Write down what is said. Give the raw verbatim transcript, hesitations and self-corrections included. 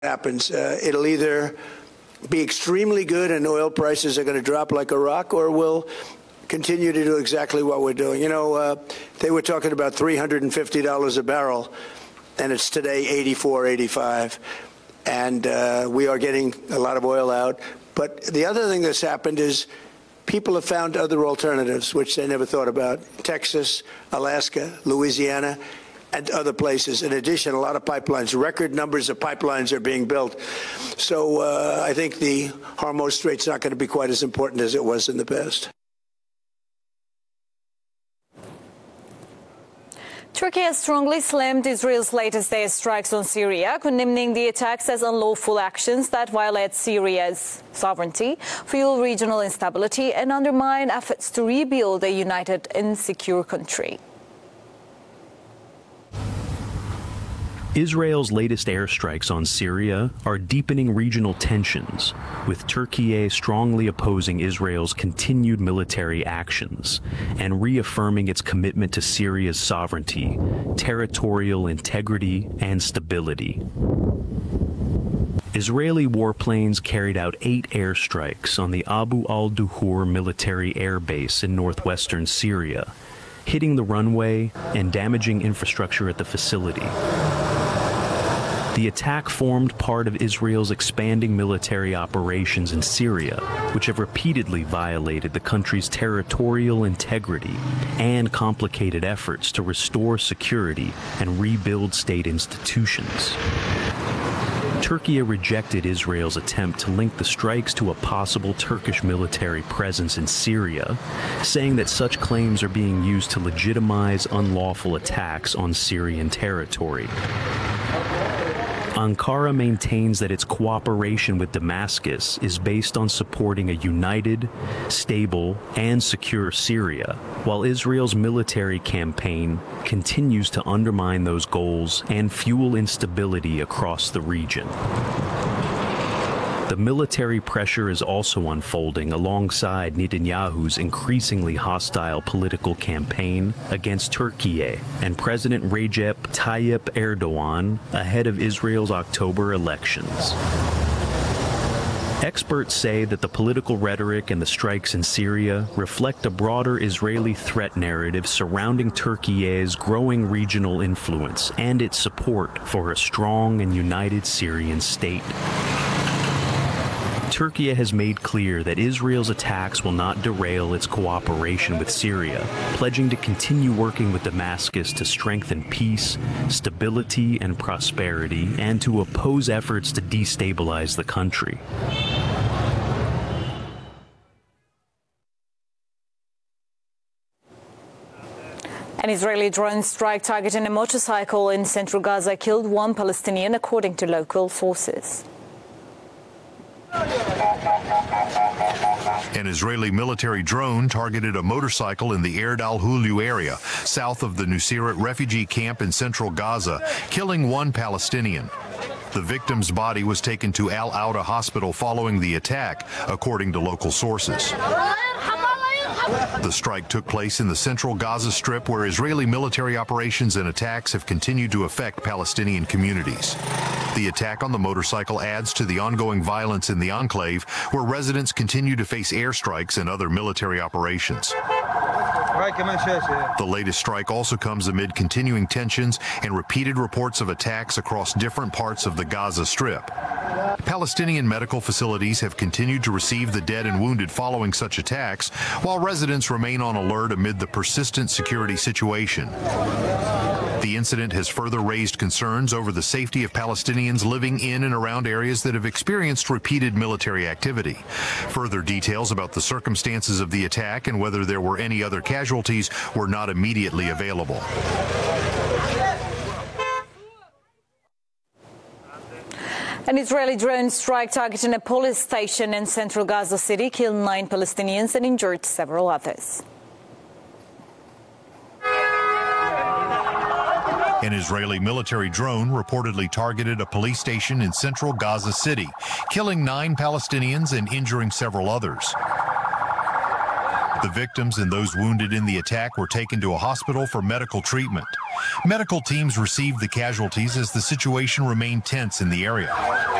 happens. Uh, it'll either be extremely good and oil prices are going to drop like a rock, or we'll continue to do exactly what we're doing. You know, uh, they were talking about three hundred fifty dollars a barrel, and it's today eighty-four, eighty-five, and uh, we are getting a lot of oil out. But the other thing that's happened is people have found other alternatives, which they never thought about. Texas, Alaska, Louisiana, and other places. In addition, a lot of pipelines, record numbers of pipelines are being built. So uh, I think the Hormuz Strait's not going to be quite as important as it was in the past. Turkey has strongly slammed Israel's latest airstrikes on Syria, condemning the attacks as unlawful actions that violate Syria's sovereignty, fuel regional instability, and undermine efforts to rebuild a united and secure country. Israel's latest airstrikes on Syria are deepening regional tensions, with Turkey strongly opposing Israel's continued military actions and reaffirming its commitment to Syria's sovereignty, territorial integrity, and stability. Israeli warplanes carried out eight airstrikes on the Abu al-Duhur military air base in northwestern Syria, hitting the runway and damaging infrastructure at the facility. The attack formed part of Israel's expanding military operations in Syria, which have repeatedly violated the country's territorial integrity and complicated efforts to restore security and rebuild state institutions. Turkey rejected Israel's attempt to link the strikes to a possible Turkish military presence in Syria, saying that such claims are being used to legitimize unlawful attacks on Syrian territory. Ankara maintains that its cooperation with Damascus is based on supporting a united, stable, and secure Syria, while Israel's military campaign continues to undermine those goals and fuel instability across the region. The military pressure is also unfolding alongside Netanyahu's increasingly hostile political campaign against Turkey and President Recep Tayyip Erdogan ahead of Israel's October elections. Experts say that the political rhetoric and the strikes in Syria reflect a broader Israeli threat narrative surrounding Turkey's growing regional influence and its support for a strong and united Syrian state. Turkey has made clear that Israel's attacks will not derail its cooperation with Syria, pledging to continue working with Damascus to strengthen peace, stability, and prosperity, and to oppose efforts to destabilize the country. An Israeli drone strike targeting a motorcycle in central Gaza killed one Palestinian, according to local sources. An Israeli military drone targeted a motorcycle in the Erd al-Hulu area, south of the Nuseirat refugee camp in central Gaza, killing one Palestinian. The victim's body was taken to Al-Auda hospital following the attack, according to local sources. The strike took place in the central Gaza Strip, where Israeli military operations and attacks have continued to affect Palestinian communities. The attack on the motorcycle adds to the ongoing violence in the enclave, where residents continue to face airstrikes and other military operations. The latest strike also comes amid continuing tensions and repeated reports of attacks across different parts of the Gaza Strip. Palestinian medical facilities have continued to receive the dead and wounded following such attacks, while residents remain on alert amid the persistent security situation. The incident has further raised concerns over the safety of Palestinians living in and around areas that have experienced repeated military activity. Further details about the circumstances of the attack and whether there were any other casualties were not immediately available. An Israeli drone strike targeting a police station in central Gaza City killed nine Palestinians and injured several others. An Israeli military drone reportedly targeted a police station in central Gaza City, killing nine Palestinians and injuring several others. The victims and those wounded in the attack were taken to a hospital for medical treatment. Medical teams received the casualties as the situation remained tense in the area.